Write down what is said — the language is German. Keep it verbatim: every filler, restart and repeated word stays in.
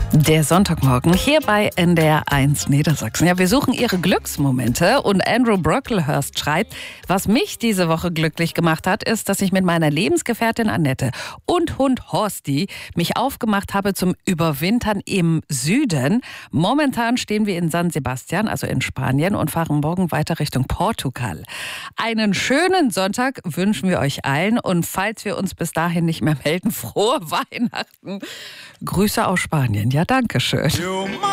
Der Sonntagmorgen hier bei N D R eins Niedersachsen. Ja, wir suchen Ihre Glücksmomente und Andrew Brocklehurst schreibt, was mich diese Woche glücklich gemacht hat, ist, dass ich mit meiner Lebensgefährtin Annette und Hund Horsti mich aufgemacht habe zum Überwintern im Süden. Momentan stehen wir in San Sebastian, also in Spanien, und fahren morgen weiter Richtung Portugal. Einen schönen Sonntag wünschen wir euch allen und falls wir uns bis dahin nicht mehr melden, frohe Weihnachten. Grüße aus Spanien. Ja, danke schön.